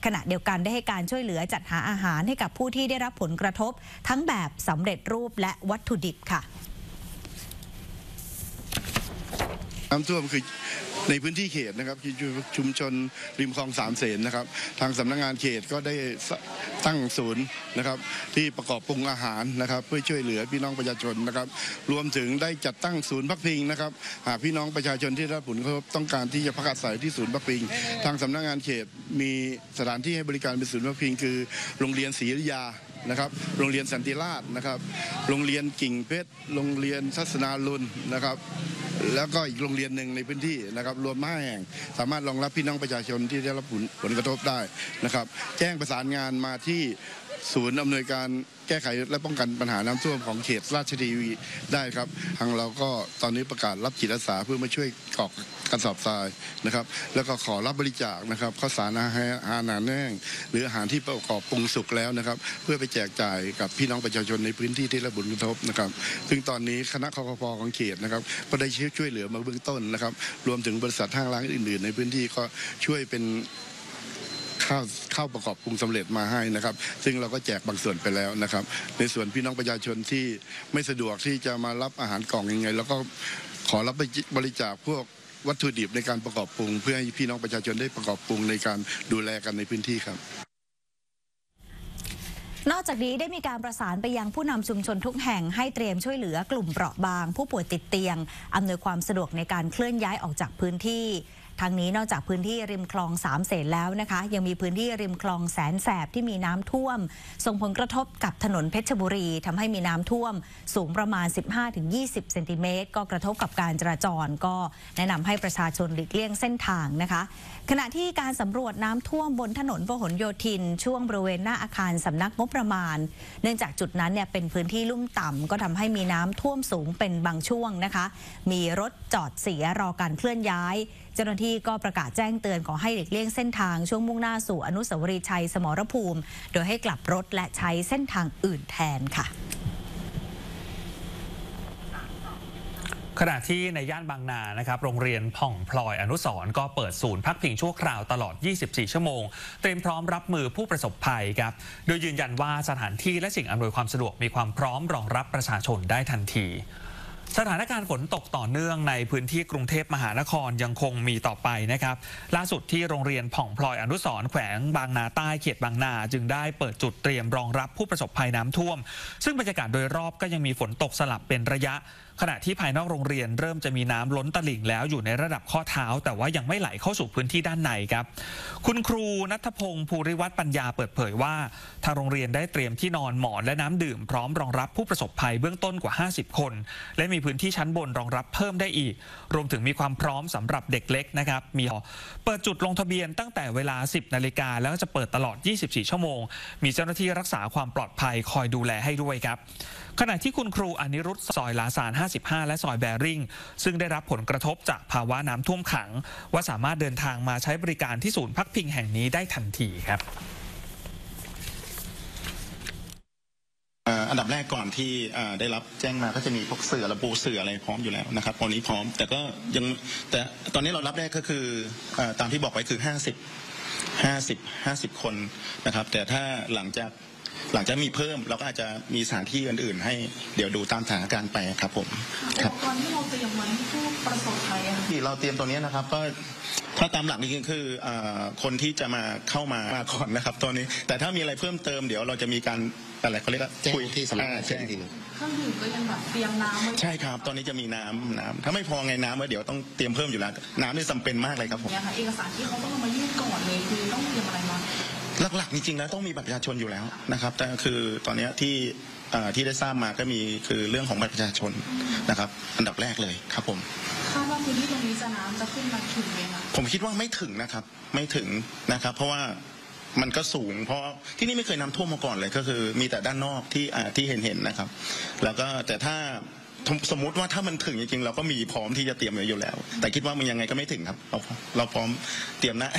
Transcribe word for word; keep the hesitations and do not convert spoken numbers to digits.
ขณะเดียวกันได้ให้การช่วยเหลือจัดหาอาหารให้กับผู้ที่ได้รับผลกระทบทั้งแบบสำเร็จรูปและวัตถุดิบค่ะน้ำท่วมคือในพื้นที่เขตนะครับคือชุมชนริมคลองสามเสนนะครับทางสำนักงานเขตก็ได้ตั้งศูนย์นะครับที่ประกอบปรุงอาหารนะครับเพื่อช่วยเหลือพี่น้องประชาชนนะครับรวมถึงได้จัดตั้งศูนย์พักพิงนะครับหากพี่น้องประชาชนที่ได้รับผลกระทบต้องการที่จะพักอาศัยที่ศูนย์พักพิงทางสำนักงานเขตมีสถานที่ให้บริการเป็นศูนย์พักพิงคือโรงเรียนศรีอยุธยานะครับโรงเรียนสันติราษฎร์นะครับโรงเรียนกิ่งเพชรโรงเรียนทัศนารุณนะครับแล้วก็อีกโรงเรียนหนึ่งในพื้นที่นะครับรวมห้าแห่งสามารถรองรับพี่น้องประชาชนที่ได้รับผลผลกระทบได้นะครับแจ้งประสานงานมาที่ศูนย์อำนวยการแก้ไขและป้องกันปัญหาน้ำท่วมของเขตราชเทวีได้ครับทางเราก็ตอนนี้ประกาศรับจิตอาสาเพื่อมาช่วยกรอกกระสอบทรายนะครับแล้วก็ขอรับบริจาคนะครับข้าวสารอาหารอาหารแห้งหรืออาหารที่ประกอบปรุงสุกแล้วนะครับเพื่อไปแจกจ่ายกับพี่น้องประชาชนในพื้นที่ที่ได้รับผลกระทบนะครับซึ่งตอนนี้คณะคคพ.ของเขตนะครับก็ได้ช่วยเหลือมาเบื้องต้นนะครับรวมถึงบริษัทห้างร้านอื่นๆในพื้นที่ก็ช่วยเป็นข้าวข้าวประกอบปรุงสำเร็จมาให้นะครับซึ่งเราก็แจกบางส่วนไปแล้วนะครับในส่วนพี่น้องประชาชนที่ไม่สะดวกที่จะมารับอาหารกล่องยังไงแล้วก็ขอรับบริจาคพวกวัตถุดิบในการประกอบปรุงเพื่อให้พี่น้องประชาชนได้ประกอบปรุงในการดูแลกันในพื้นที่ครับนอกจากนี้ได้มีการประสานไปยังผู้นำชุมชนทุกแห่งให้เตรียมช่วยเหลือกลุ่มเปราะบางผู้ป่วยติดเตียงอำนวยความสะดวกในการเคลื่อนย้ายออกจากพื้นที่ทางนี้นอกจากพื้นที่ริมคลองสามเสนแล้วนะคะยังมีพื้นที่ริมคลองแสนแสบที่มีน้ำท่วมส่งผลกระทบกับถนนเพชรบุรีทำให้มีน้ำท่วมสูงประมาณ สิบห้าถึงยี่สิบ เซนติเมตรก็กระทบกับการจราจรก็แนะนำให้ประชาชนหลีกเลี่ยงเส้นทางนะคะขณะที่การสำรวจน้ำท่วมบนถนนพหลโยธินช่วงบริเวณหน้าอาคารสำนักงบประมาณเนื่องจากจุดนั้นเนี่ยเป็นพื้นที่ลุ่มต่ำก็ทำให้มีน้ำท่วมสูงเป็นบางช่วงนะคะมีรถจอดเสียรอการเคลื่อนย้ายเจ้าหน้าที่ก็ประกาศแจ้งเตือนขอให้หลีกเลี่ยงเส้นทางช่วงมุ่งหน้าสู่อนุสาวรีย์ชัยสมรภูมิโดยให้กลับรถและใช้เส้นทางอื่นแทนค่ะขณะที่ในย่านบางนานะครับโรงเรียนผ่องพลอยอนุสรณ์ก็เปิดศูนย์พักพิงชั่วคราวตลอดยี่สิบสี่ชั่วโมงเตรียมพร้อมรับมือผู้ประสบภัยครับโดยยืนยันว่าสถานที่และสิ่งอำนวยความสะดวกมีความพร้อมรองรับประชาชนได้ทันทีสถานการณ์ฝนตกต่อเนื่องในพื้นที่กรุงเทพมหานครยังคงมีต่อไปนะครับล่าสุดที่โรงเรียนผ่องพลอยอนุสรณ์แขวงบางนาใต้เขตบางนาจึงได้เปิดจุดเตรียมรองรับผู้ประสบภัยน้ำท่วมซึ่งบรรยากาศโดยรอบก็ยังมีฝนตกสลับเป็นระยะขณะที่ภายนอกโรงเรียนเริ่มจะมีน้ำล้นตลิ่งแล้วอยู่ในระดับข้อเท้าแต่ว่ายังไม่ไหลเข้าสู่พื้นที่ด้านในครับคุณครูณัฐพงศ์ภูริวัฒน์ปัญญาเปิดเผยว่าทางโรงเรียนได้เตรียมที่นอนหมอนและน้ำดื่มพร้อมรองรับผู้ประสบภัยเบื้องต้นกว่าห้าสิบคนและมีพื้นที่ชั้นบนรองรับเพิ่มได้อีกรวมถึงมีความพร้อมสำหรับเด็กเล็กนะครับมีเปิดจุดลงทะเบียนตั้งแต่เวลาสิบนาฬิกาแล้วจะเปิดตลอดยี่สิบสี่ชั่วโมงมีเจ้าหน้าที่รักษาความปลอดภัยคอยดูแลให้ด้วยครับขณะที่คุณครูอนิรุตซอยลาซานห้าสิบห้าและซอยแบริ่งซึ่งได้รับผลกระทบจากภาวะน้ำท่วมขังว่าสามารถเดินทางมาใช้บริการที่ศูนย์พักพิงแห่งนี้ได้ทันทีครับอันดับแรกก่อนที่ได้รับแจ้งมาก็จะมีพวกเสื่อระปูเสื่ออะไรพร้อมอยู่แล้วนะครับตอนนี้พร้อมแต่ก็ยังแต่ตอนนี้เรารับได้ก็คือตามที่บอกไว้คือห้าสิบ ห้าสิบ ห้าสิบคนนะครับแต่ถ้าหลังจากหลังจากมีเพิ่มเราก็อาจจะมีสถานที่อื่นๆให้เดี๋ยวดูตามสถานการณ์ไปครับผมครับตอนที่เราเตรียมไว้ผู้ประสบภัยที่เราเตรียมตัวนี้นะครับก็ถ้าตามหลักจริงๆคือคนที่จะมาเข้ามาก่อนนะครับตอนนี้แต่ถ้ามีอะไรเพิ่มเติมเดี๋ยวเราจะมีการอะไรเขาเรียกว่าคุยที่สำนักงานแจ้งทีนึงเครื่องดื่มก็ยังแบบเตรียมน้ำไว้ใช่ครับตอนนี้จะมีน้ำน้ำถ้าไม่พอไงน้ำว่าเดี๋ยวต้องเตรียมเพิ่มอยู่แล้วน้ำนี่จำเป็นมากเลยครับผมเนี่ยค่ะเอกสารที่เขาต้องมายื่นก่อนเลยคือต้องเตรียมอะไรมาหลักๆจริงๆแล้วต้องมีบัตรประชาชนอยู่แล้วนะครับแต่คือตอนนี้ที่ที่ได้ทราบมาก็มีคือเรื่องของบัตรประชาชนนะครับอันดับแรกเลยครับผมคาดว่าพื้นที่ตรงนี้จะน้ำจะขึ้นมาถึงไหมคะผมคิดว่าไม่ถึงนะครับไม่ถึงนะครับเพราะว่ามันก็สูงเพราะที่นี่ไม่เคยน้ำท่วมมาก่อนเลยก็คือมีแต่ด้านนอกที่ที่เห็นเห็นนะครับแล้วก็แต่ถ้าสมมุติว่าถ้ามันถึงจริงๆเราก็มีพร้อมที่จะเตรียมไว้อยู่แล้วแต่คิดว่ามันยังไงก็ไม่ถึงครับเราเราพร้อมเตรียมนะ